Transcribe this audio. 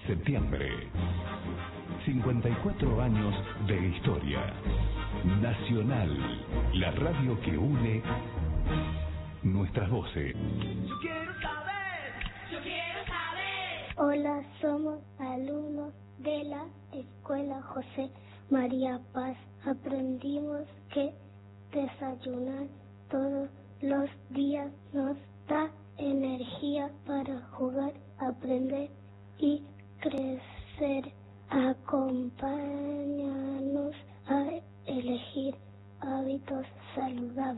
Septiembre. 54 años de historia. Nacional, la radio que une nuestras voces. Yo quiero saber, yo quiero saber. Hola, somos alumnos de la Escuela José María Paz. Aprendimos que desayunar todos los días nos da energía para jugar, aprender y crecer.